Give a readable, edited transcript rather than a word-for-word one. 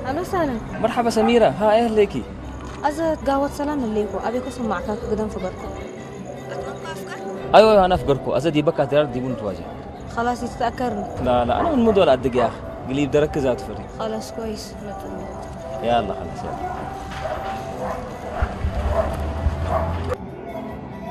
أهلا وسهلا. مرحبا سميرة، ها إيه ليكي؟ أزت قهوة سلام الليكو أبيكو سمع كاك قدام فقركم. أيوة أنا أفكركو أزدي بكا تيار دي بنتواجه. خلاص يتذكرني. لا أنا من مدة أدق يا أخي قليب دركز فري. خلاص كويس لا تقول. يلا خلاص يلا.